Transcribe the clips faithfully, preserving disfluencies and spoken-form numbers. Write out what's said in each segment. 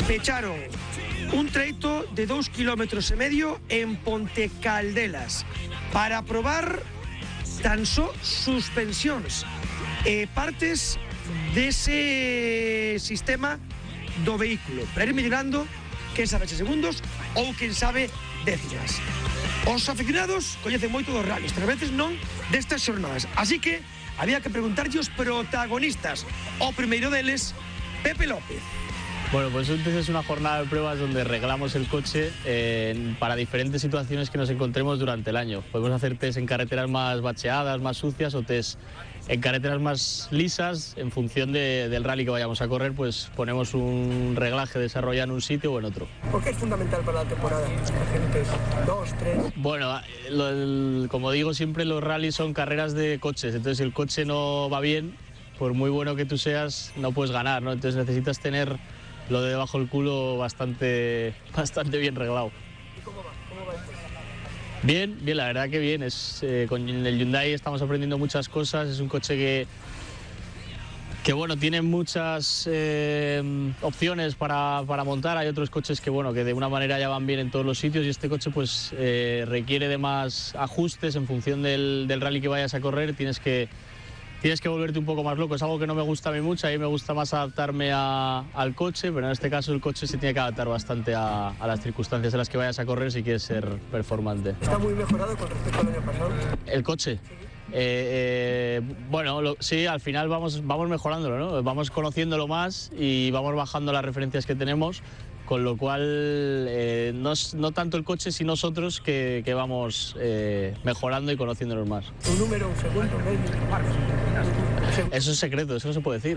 pecharon un treito de dos kilómetros e medio en Ponte Caldelas para probar tan só suspensións e partes dese sistema do vehículo para ir mellorando, quen sabe segundos ou quen sabe décimas. Os aficionados coñecen moito dos rallies, pero a veces non destas xornadas, así que había que preguntarlle os protagonistas. O primeiro deles, Pepe López. Bueno, pues entonces es una jornada de pruebas donde reglamos el coche eh, para diferentes situaciones que nos encontremos durante el año. Podemos hacer test en carreteras más bacheadas, más sucias, o test en carreteras más lisas. En función de, del rally que vayamos a correr, pues ponemos un reglaje desarrollado en un sitio o en otro. ¿Por qué es fundamental para la temporada? Agentes dos, tres... Bueno, lo, el, como digo siempre, los rallies son carreras de coches. Entonces, si el coche no va bien, por muy bueno que tú seas, no puedes ganar, ¿no? Entonces necesitas tener lo de debajo del culo bastante, bastante bien reglado. ¿Y cómo va? ¿Cómo va esto? Bien, bien, la verdad que bien. Es, eh, con el Hyundai estamos aprendiendo muchas cosas. Es un coche que, que bueno, tiene muchas eh, opciones para, para montar. Hay otros coches que, bueno, que de una manera ya van bien en todos los sitios, y este coche pues eh, requiere de más ajustes en función del, del rally que vayas a correr. Tienes que Tienes que volverte un poco más loco. Es algo que no me gusta a mí mucho. A mí me gusta más adaptarme a, al coche, pero en este caso el coche se tiene que adaptar bastante a, a las circunstancias en las que vayas a correr si quieres ser performante. ¿Está muy mejorado con respecto al año pasado? ¿El coche? Sí. Eh, eh, bueno, lo, sí, al final vamos, vamos mejorándolo, ¿no? Vamos conociéndolo más y vamos bajando las referencias que tenemos, con lo cual eh, no, no tanto el coche, sino nosotros que, que vamos eh, mejorando y conociéndonos más. ¿Un número, un segundo, medio? Eso es secreto, eso no se puede decir.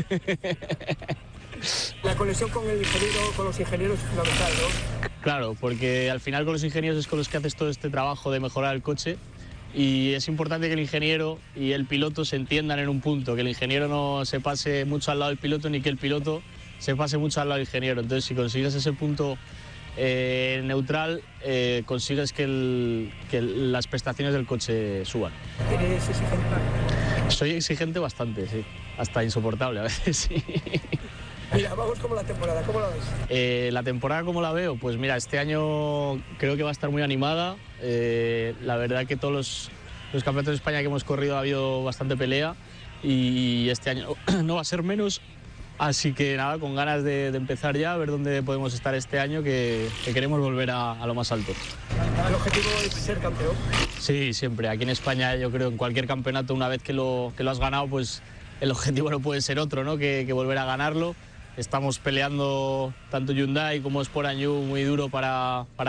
La conexión con el ingeniero, con los ingenieros es fundamental, ¿no? Claro, porque al final con los ingenieros es con los que haces todo este trabajo de mejorar el coche, y es importante que el ingeniero y el piloto se entiendan en un punto, que el ingeniero no se pase mucho al lado del piloto ni que el piloto se pase mucho al lado del ingeniero. Entonces, si consigues ese punto eh, neutral, eh, consigues que, el, que las prestaciones del coche suban. ¿Eres exigente? Soy exigente bastante, sí, hasta insoportable a veces, sí. Mira, vamos como la temporada, ¿cómo la ves? Eh, la temporada, ¿cómo la veo? Pues mira, este año creo que va a estar muy animada. Eh, la verdad que todos los, los campeonatos de España que hemos corrido ha habido bastante pelea, y este año no va a ser menos. Así que nada, con ganas de, de empezar ya, a ver dónde podemos estar este año, que, que queremos volver a, a lo más alto. ¿El objetivo es ser campeón? Sí, siempre. Aquí en España, yo creo, en cualquier campeonato, una vez que lo, que lo has ganado, pues el objetivo no puede ser otro, ¿no? que, que volver a ganarlo. Estamos peleando tanto Hyundai como Sport and You muy duro para, para